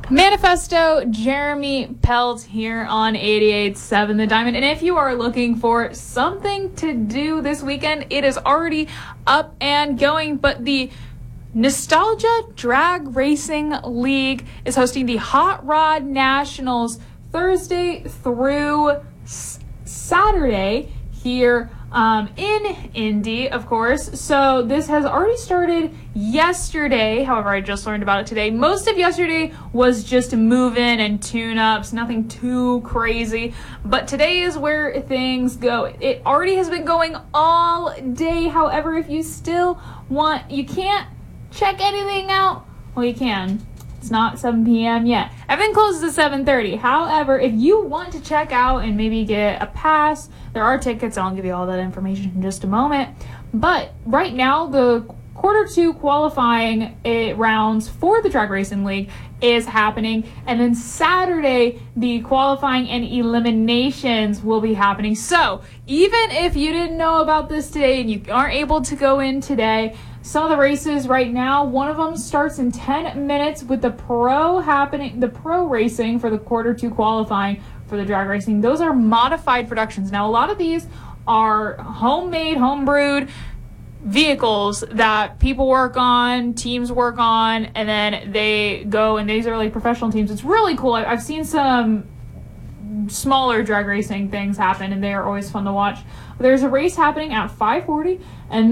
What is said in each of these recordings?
Manifesto, Jeremy Pelt here on 88.7 The Diamond. And if you are looking for something to do this weekend, it is already up and going. But the Nostalgia Drag Racing League is hosting the Hot Rod Nationals Thursday through Saturday here in Indy, of course. So this has already started yesterday. However, I just learned about it today. Most of yesterday was just move-in and tune-ups, nothing too crazy. But today is where things go. It already has been going all day. However, if you still want, you can't check anything out. Well, you can. It's not 7 p.m. yet. Everything closes at 7:30. However, if you want to check out and maybe get a pass, there are tickets. I'll give you all that information in just a moment. But right now, the quarter two qualifying rounds for the Drag Racing League is happening. And then Saturday, the qualifying and eliminations will be happening. So even if you didn't know about this today and you aren't able to go in today, some of the races right now, one of them starts in 10 minutes with the pro racing for the quarter two qualifying for the drag racing. Those are modified productions. Now, a lot of these are homemade, homebrewed vehicles that people work on, teams work on, and then they go, and these are like professional teams. It's really cool. I've seen some smaller drag racing things happen, and they are always fun to watch. There's a race happening at 5:40, and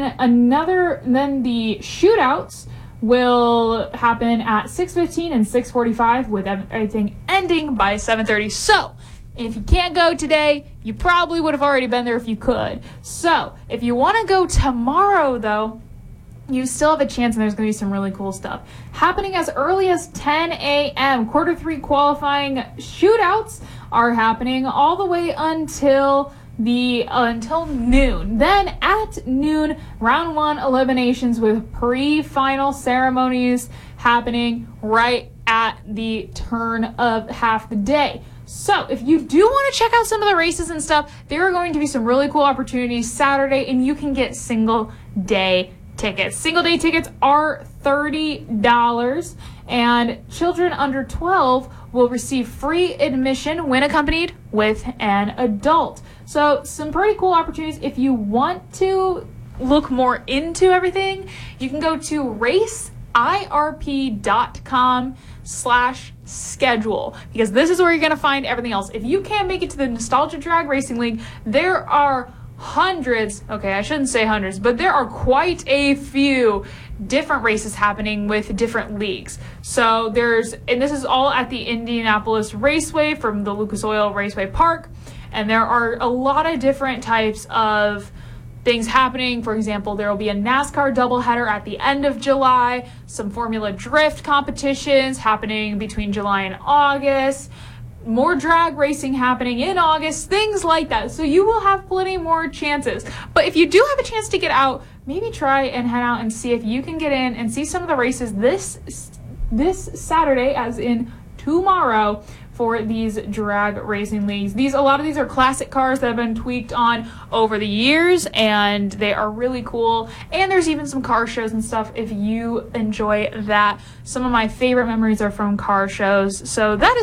then the shootouts will happen at 6:15 and 6:45, with everything ending by 7:30. So if you can't go today, you probably would have already been there if you could. So if you want to go tomorrow, though, you still have a chance, and there's going to be some really cool stuff happening as early as 10 a.m. Quarter three qualifying shootouts are happening all the way until noon. Then at noon, round one eliminations with pre-final ceremonies happening right at the turn of half the day. So if you do want to check out some of the races and stuff, there are going to be some really cool opportunities Saturday, and you can get single day tickets. Single day tickets are $30, and children under 12 will receive free admission when accompanied with an adult. So some pretty cool opportunities. If you want to look more into everything, you can go to raceirp.com/schedule, because this is where you're going to find everything else. If you can't make it to the Nostalgia Drag Racing League, there are hundreds, okay, I shouldn't say hundreds, but there are quite a few different races happening with different leagues. So and this is all at the Indianapolis Raceway from the Lucas Oil Raceway Park. And there are a lot of different types of things happening. For example, there will be a NASCAR doubleheader at the end of July, some Formula Drift competitions happening between July and August, more drag racing happening in August, things like that. So you will have plenty more chances. But if you do have a chance to get out, maybe try and head out and see if you can get in and see some of the races this Saturday, as in tomorrow, for these drag racing leagues. A lot of these are classic cars that have been tweaked on over the years, and they are really cool. And there's even some car shows and stuff if you enjoy that. Some of my favorite memories are from car shows. So that is